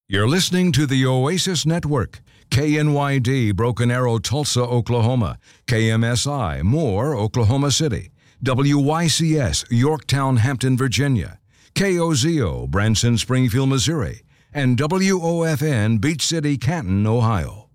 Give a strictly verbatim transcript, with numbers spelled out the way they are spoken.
You're listening to the Oasis Network. K N Y D, Broken Arrow, Tulsa, Oklahoma. K M S I, Moore, Oklahoma City. W Y C S, Yorktown, Hampton, Virginia. K O Z O, Branson, Springfield, Missouri. And W O F N, Beach City, Canton, Ohio.